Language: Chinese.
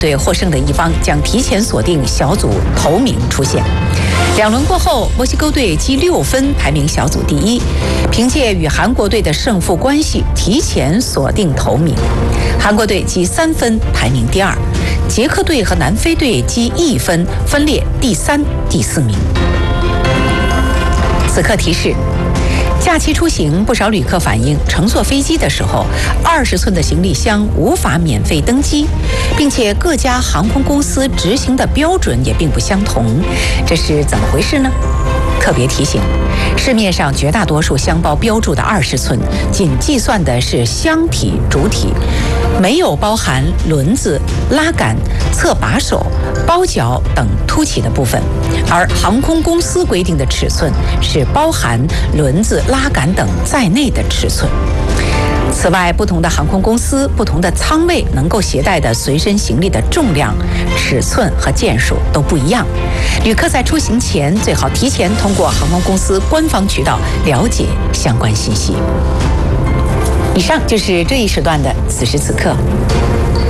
队获胜的一方将提前锁定小组头名出线。2轮过后，墨西哥队积6分排名小组第一，凭借与韩国队的胜负关系提前锁定头名。韩国队积3分排名第二，捷克队和南非队积1分，分列第3、第4名。此刻提示：假期出行，不少旅客反映，乘坐飞机的时候，20寸的行李箱无法免费登机，并且各家航空公司执行的标准也并不相同，这是怎么回事呢？特别提醒，市面上绝大多数箱包标注的20寸，仅计算的是箱体主体，没有包含轮子、拉杆、侧把手、包角等凸起的部分，而航空公司规定的尺寸是包含轮子、拉杆等在内的尺寸。此外，不同的航空公司、不同的舱位能够携带的随身行李的重量、尺寸和件数都不一样。旅客在出行前最好提前通过航空公司官方渠道了解相关信息。以上就是这一时段的此时此刻。